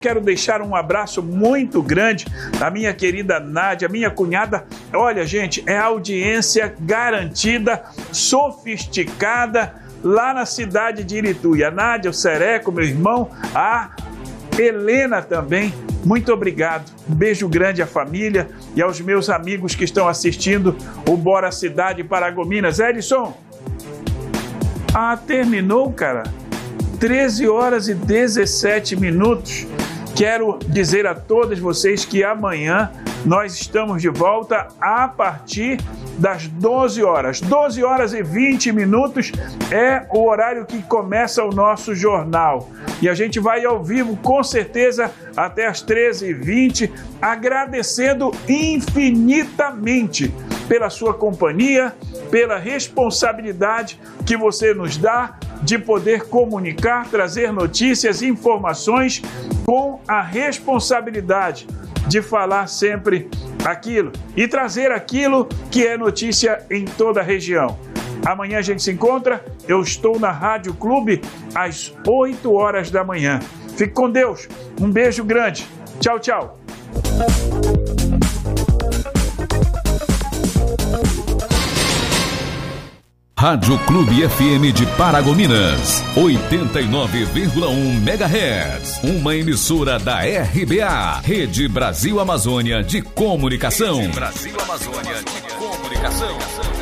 Quero deixar um abraço muito grande da minha querida Nádia, minha cunhada. Olha, gente, é audiência garantida, sofisticada, lá na cidade de Irituí. A Nádia, o Sereco, meu irmão, a Helena também. Muito obrigado. Um beijo grande à família e aos meus amigos que estão assistindo o Bora Cidade Paragominas. Edson, terminou, cara. 13 horas e 17 minutos. Quero dizer a todos vocês que amanhã nós estamos de volta a partir das 12 horas. 12 horas e 20 minutos é o horário que começa o nosso jornal. E a gente vai ao vivo, com certeza, até as 13h20, agradecendo infinitamente pela sua companhia, pela responsabilidade que você nos dá de poder comunicar, trazer notícias, informações com a responsabilidade de falar sempre aquilo e trazer aquilo que é notícia em toda a região. Amanhã a gente se encontra, eu estou na Rádio Clube às 8 horas da manhã. Fique com Deus, um beijo grande, tchau, tchau. Rádio Clube FM de Paragominas, 89,1 MHz. Uma emissora da RBA, Rede Brasil Amazônia de Comunicação. Rede Brasil Amazônia de Comunicação.